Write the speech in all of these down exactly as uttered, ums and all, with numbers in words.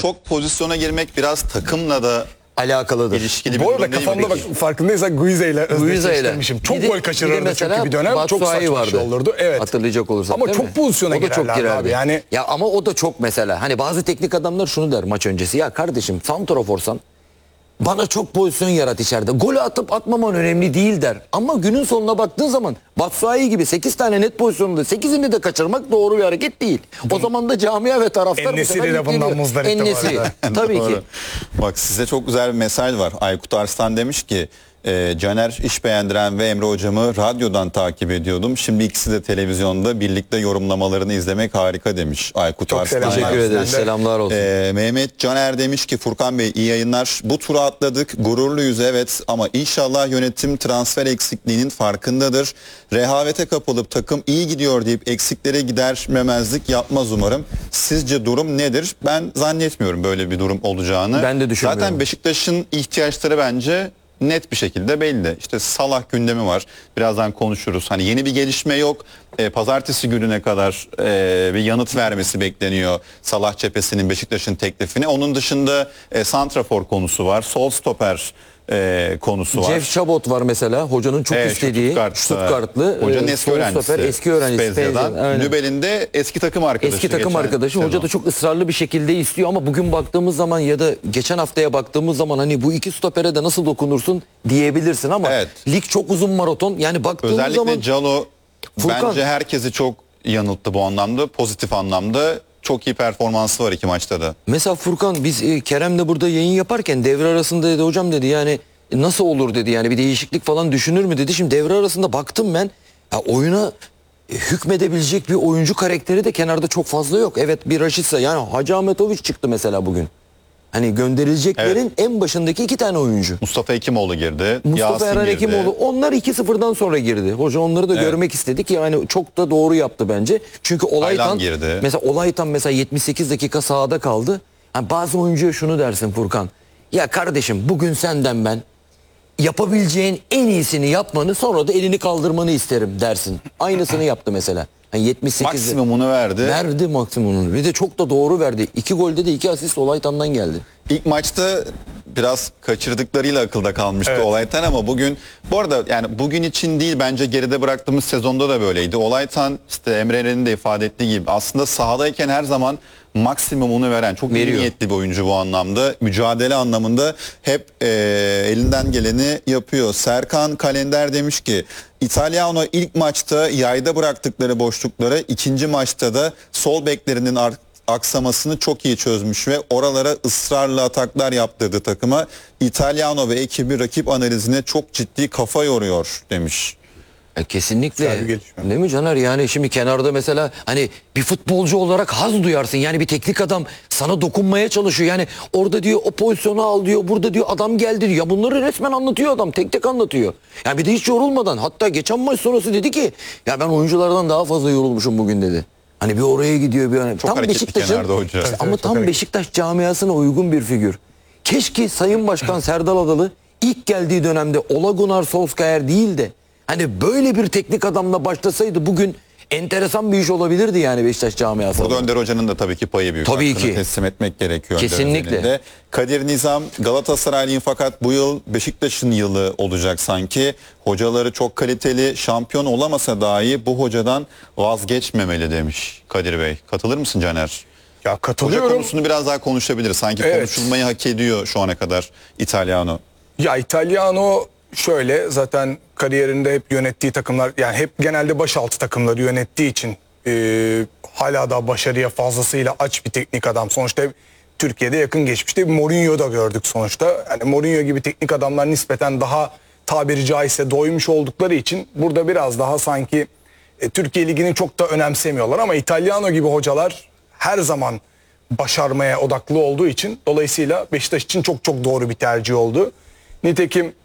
çok pozisyona girmek biraz takımla da alakalıdır. ilişkili bir Bu arada durum değil mi? kafamda bak Peki? farkındaysan Guiza ile özdeşleştirmişim. Çok Bir de- gol bir de kaçırırdı mesela çünkü bir dönem. Çok Batshuayi saçma şey olurdu. Evet. Hatırlayacak olursak Ama değil çok mi? pozisyona O da çok girerlerdi girerdi. abi. Yani Ya ama o da çok mesela. Hani bazı teknik adamlar şunu der maç öncesi. Ya kardeşim santraforsan bana çok pozisyon yarat içeride. Golü atıp atmaman önemli değil der. Ama günün sonuna baktığın zaman Batshuayi gibi sekiz tane net pozisyonunda sekizini de kaçırmak doğru bir hareket değil. O zaman da camia ve taraftar bu En-Nesyri sefer de bundan yükleniyor. muzdaripti bu En-Nesyri. arada. Tabii Doğru. ki. Bak size çok güzel bir mesaj var. Aykut Arslan demiş ki e, Caner iş beğendiren ve Emre hocamı radyodan takip ediyordum. Şimdi ikisi de televizyonda birlikte yorumlamalarını izlemek harika demiş Aykut Çok Arslan. selamlar. Teşekkür ederiz. Sen de- Selamlar olsun. Ee, Mehmet Caner demiş ki Furkan Bey iyi yayınlar. Bu tura atladık. Gururluyuz evet ama inşallah yönetim transfer eksikliğinin farkındadır. Rehavete kapılıp takım iyi gidiyor deyip eksiklere gidermemezlik yapmaz umarım. Sizce durum nedir? Ben zannetmiyorum böyle bir durum olacağını. Ben de düşünmüyorum. Zaten Beşiktaş'ın ihtiyaçları bence net bir şekilde belli. İşte Salah gündemi var. Birazdan konuşuruz. Hani yeni bir gelişme yok. E, pazartesi gününe kadar e, bir yanıt vermesi bekleniyor Salah cephesinin Beşiktaş'ın teklifine. Onun dışında e, santrafor konusu var. Sol stoper e, konusu var. Jeff Chabot var mesela. Hocanın çok Evet, istediği Stuttgart'ta. Stuttgart'lı. Hocanın e, eski sol öğrencisi. stoper, eski öğrencisi. Spezia'dan. Spezia, aynen. Nübel'in de eski takım arkadaşı. Eski takım geçen arkadaşı. Hoca sezon. da çok ısrarlı bir şekilde istiyor ama bugün baktığımız zaman ya da geçen haftaya baktığımız zaman hani bu iki stopere de nasıl dokunursun diyebilirsin ama Evet. lig çok uzun maraton. Yani baktığımız Özellikle zaman Calo Furkan. bence herkesi çok yanılttı bu anlamda. Pozitif anlamda. Çok iyi performansı var iki maçta da. mesela Furkan biz e, Kerem'le burada yayın yaparken devre arasında dedi hocam dedi yani e, nasıl olur dedi yani bir değişiklik falan düşünür mü dedi. Şimdi devre arasında baktım ben ya oyuna e, hükmedebilecek bir oyuncu karakteri de kenarda çok fazla yok. Evet bir Raşitsa yani Hacı Ahmetoviç çıktı mesela bugün. Hani gönderileceklerin en başındaki iki tane oyuncu. Mustafa Hekimoğlu girdi. Mustafa Yasin Erhan girdi. Hekimoğlu onlar iki sıfırdan sonra girdi. Hoca onları da Evet. görmek istedik. Yani çok da doğru yaptı bence. Çünkü Olaytan Aylan girdi. mesela Olaytan mesela yetmiş sekiz dakika sahada kaldı. Yani bazı oyuncuya şunu dersin Furkan. Ya kardeşim bugün senden ben yapabileceğin en iyisini yapmanı sonra da elini kaldırmanı isterim dersin. Aynısını yaptı mesela. Yani yetmiş sekizde Maksimumunu verdi. verdi maksimumunu. Bir de çok da doğru verdi. İki golde de iki asist Olaytan'dan geldi. İlk maçta biraz kaçırdıklarıyla akılda kalmıştı Evet. Olaytan ama bugün bu arada yani bugün için değil bence geride bıraktığımız sezonda da böyleydi. Olaytan işte Emre'nin de ifade ettiği gibi aslında sahadayken her zaman maksimumunu veren çok iyi Veriyor. niyetli bir oyuncu bu anlamda. Mücadele anlamında hep e, elinden geleni yapıyor. Serkan Kalender demiş ki İtalyano ilk maçta yayda bıraktıkları boşlukları ikinci maçta da sol beklerinin ar- aksamasını çok iyi çözmüş ve oralara ısrarla ataklar yaptırdı takıma. İtalyano ve ekibi rakip analizine çok ciddi kafa yoruyor demiş. E, kesinlikle. Güzel bir gelişme. Değil mi Caner? Yani şimdi kenarda mesela hani bir futbolcu olarak haz duyarsın. Yani bir teknik adam sana dokunmaya çalışıyor. Yani orada diyor o pozisyonu al diyor. Burada diyor adam geldi diyor. Ya bunları resmen anlatıyor adam. Tek tek anlatıyor. Yani bir de hiç yorulmadan. Hatta geçen maç sonrası dedi ki ya ben oyunculardan daha fazla yorulmuşum bugün dedi. Hani bir oraya gidiyor bir hani. Tam hareketli Beşiktaş'ın kenarda hoca. İşte Evet, ama evet, çok tam hareketli. Beşiktaş camiasına uygun bir figür. Keşke Sayın Başkan Serdal Adalı ilk geldiği dönemde Ole Gunnar Solskjaer değil de hani böyle bir teknik adamla başlasaydı bugün enteresan bir iş olabilirdi yani Beşiktaş camiası. Burada Önder Hoca'nın da tabii ki payı büyük. Tabii Hakkını ki. teslim etmek gerekiyor. Önder Kesinlikle. Hoca'nın da. Kadir Nizam Galatasaraylıyım fakat bu yıl Beşiktaş'ın yılı olacak sanki. Hocaları çok kaliteli, şampiyon olamasa dahi bu hocadan vazgeçmemeli demiş Kadir Bey. Katılır mısın Caner? ya Hoca katılıyorum. konusunu biraz daha konuşabiliriz. Sanki Evet. konuşulmayı hak ediyor şu ana kadar İtalyano. Ya İtalyano şöyle zaten kariyerinde hep yönettiği takımlar yani hep genelde başaltı takımları yönettiği için e, hala da başarıya fazlasıyla aç bir teknik adam. Sonuçta Türkiye'de yakın geçmişte bir Mourinho da gördük sonuçta. Yani Mourinho gibi teknik adamlar nispeten daha tabiri caizse doymuş oldukları için burada biraz daha sanki e, Türkiye Ligi'ni çok da önemsemiyorlar ama İtalyano gibi hocalar her zaman başarmaya odaklı olduğu için dolayısıyla Beşiktaş için çok çok doğru bir tercih oldu. Nitekim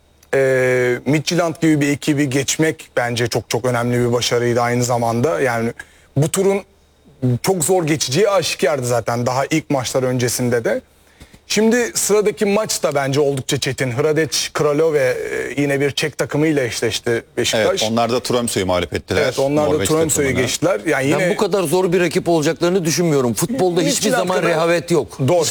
e, Midtjylland gibi bir ekibi geçmek bence çok çok önemli bir başarıydı aynı zamanda. Yani bu turun çok zor geçeceği aşikardı zaten daha ilk maçlar öncesinde de. Şimdi sıradaki maç da bence oldukça çetin. Hradec Kralove e, yine bir Çek takımıyla eşleşti Beşiktaş. Evet, onlar da Tromsø'yü mağlup ettiler. Evet, onlar da Norveç Tromsø'yü takımına. geçtiler. Yani yine Ben bu kadar zor bir rakip olacaklarını düşünmüyorum. Futbolda hiçbir Midtjylland zaman kadar- rehavet yok. Doğru.